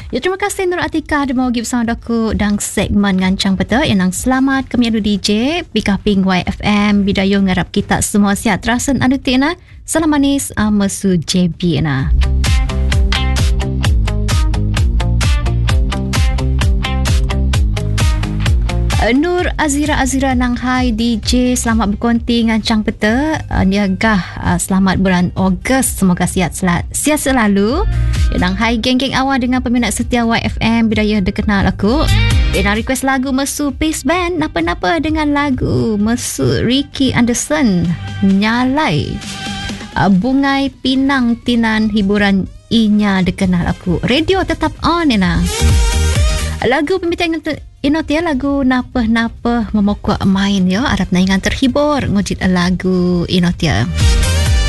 Ya, terima kasih Nur Atika ada mau pergi bersama aku dalam segmen ngancang peta yang selamat kami adu DJ Bika Ping YFM Bidayo ngarap kita semua sihat terasan adu tina salam manis mesu JB na. Nur Azira nang hai DJ selamat berkonti ngancang peta niagah selamat bulan Ogos semoga sihat selalu nang hai geng-geng awal dengan peminat setia YFM Bidayah dikenal aku nak request lagu mesu Peace Band napa-napa dengan lagu mesu Ricky Anderson Nyalai Bungai Pinang Tinan hiburan inya dikenal aku radio tetap on na. Lagu pembicaraan Inotia lagu napa-napa memokok main ya Arab naingan terhibur ngujit lagu Inotia.